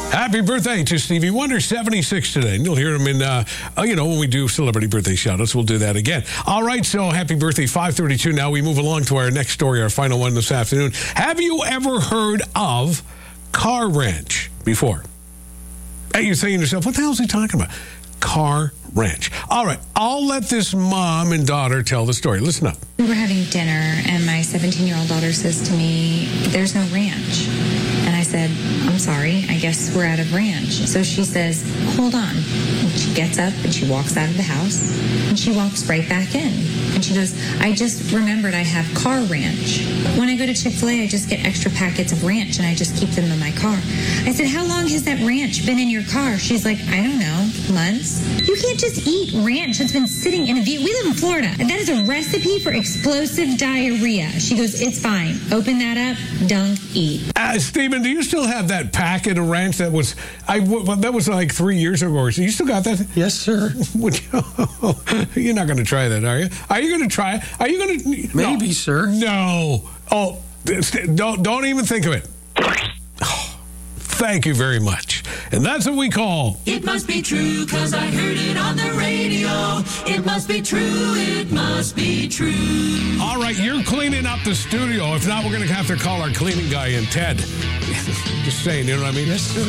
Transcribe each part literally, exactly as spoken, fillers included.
Happy birthday to Stevie Wonder, seventy-six today. And you'll hear him in, uh, uh, you know, when we do celebrity birthday shout-outs, we'll do that again. All right, so happy birthday, five thirty-two. Now we move along to our next story, our final one this afternoon. Have you ever heard of Car Ranch before? Hey, you're saying to yourself, what the hell is he talking about? Car Ranch. All right, I'll let this mom and daughter tell the story. Listen up. We were having dinner, and my seventeen-year-old daughter says to me, there's no ranch. And I said, I'm sorry, I guess we're out of ranch. So she says, hold on. And she gets up, and she walks out of the house, and she walks right back in. And she goes, I just remembered I have Car Ranch. When I go to Chick-fil-A, I just get extra packets of ranch, and I just keep them in my car. I said, how long has that ranch been in your car? She's like, I don't know, months. You can't just eat ranch that's been sitting in a vehicle. We live in Florida, and that is a recipe for explosive diarrhea. She goes, it's fine. Open that up, dunk, eat. Uh, Stephen, do you still have that packet of ranch that was, I, well, that was like three years ago? Or so. You still got that? Yes, sir. You're not going to try that, are you? Are you going to try it? Are you going to? Maybe, no. sir. No. Oh, don't, don't even think of it. Oh, thank you very much. And that's what we call... It must be true, because I heard it on the radio. It must be true, it must be true. All right, you're cleaning up the studio. If not, we're going to have to call our cleaning guy in, Ted. Just saying, you know what I mean? Yes, sir.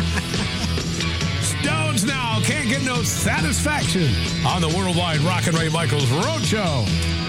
Stones now can't get no satisfaction on the Worldwide Rockin' Ray Michaels Road Show.